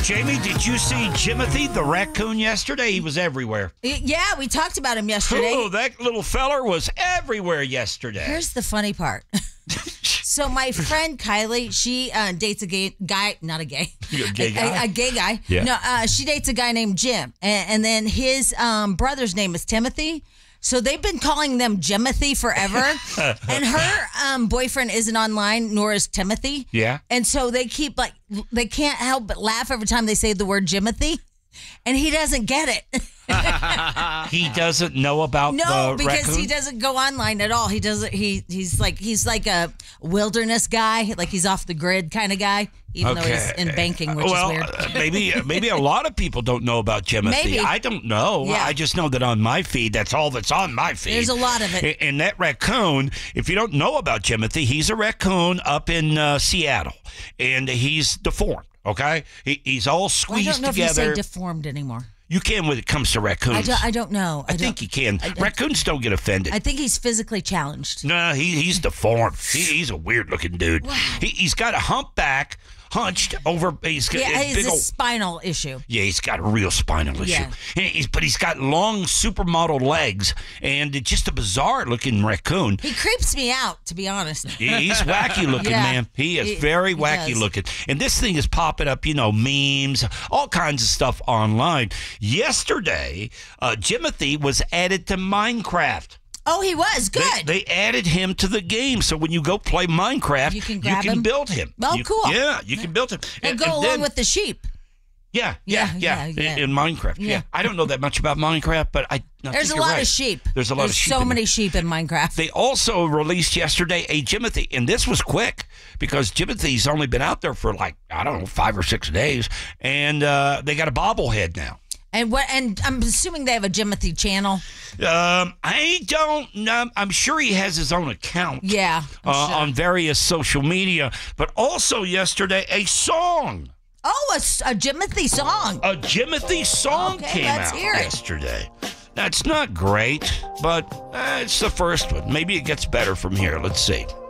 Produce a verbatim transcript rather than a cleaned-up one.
Jamie, did you see Jimothy the raccoon yesterday? He was everywhere. Yeah, we talked about him yesterday. Oh, that little feller was everywhere yesterday. Here's the funny part. So my friend Kylie, she uh, dates a gay guy, not a gay, a gay guy, a, a gay guy. Yeah. No, uh, she dates a guy named Jim, and, and then his um, brother's name is Timothy. So they've been calling them Jimothy forever, and her um, boyfriend isn't online, nor is Timothy. Yeah, and so they keep like they can't help but laugh every time they say the word Jimothy, and he doesn't get it. He doesn't know about no the because raccoon? He doesn't go online at all. He doesn't. He he's like he's like a wilderness guy, like he's off the grid kind of guy. Even okay. though he's in banking, which well, is weird. uh, maybe maybe a lot of people don't know about Jimothy. Maybe. I don't know. Yeah. I just know that on my feed, that's all that's on my feed. There's a lot of it. And that raccoon, if you don't know about Jimothy, he's a raccoon up in uh, Seattle, and he's deformed. Okay, he, he's all squeezed well, I don't know together. if you say deformed anymore. You can when it comes to raccoons. I don't, I don't know. I, I think don't, you can. I, Raccoons don't get offended. I think he's physically challenged. No, he, he's deformed. He, he's a weird-looking dude. Wow. He, he's got a humpback, hunched over. He's got Yeah, a he's big a old, spinal issue. Yeah, he's got a real spinal issue. Yeah. And He's, but he's got long supermodel legs, and it's just a bizarre-looking raccoon. He creeps me out, to be honest. He- He's wacky looking, Yeah. man. He is He- very he wacky does. looking. And this thing is popping up, you know, memes, all kinds of stuff online. Yesterday, uh, Jimothy was added to Minecraft. Oh, he was They, good. they added him to the game, so when you go play Minecraft, You can grab him? build him. Oh, You- cool. Yeah, you can build him. and go along then- with the sheep. yeah, yeah, Yeah, yeah, yeah, yeah. In, in Minecraft. Yeah. Yeah. I don't know that much about Minecraft, but I. I There's think a you're lot right. of sheep. There's a lot There's of sheep. so in many there. sheep in Minecraft. They also released yesterday a Jimothy, and this was quick because Jimothy's only been out there for like, I don't know, five or six days, and uh, they got a bobblehead now. And what? And I'm assuming they have a Jimothy channel. Um, I don't know. I'm sure he has his own account. Yeah, I'm Uh, sure. on various social media, but also yesterday a song. Oh, a, s- a Jimothy song. A Jimothy song Okay, came let's out hear it. yesterday. That's not great, but uh, it's the first one. Maybe it gets better from here. Let's see.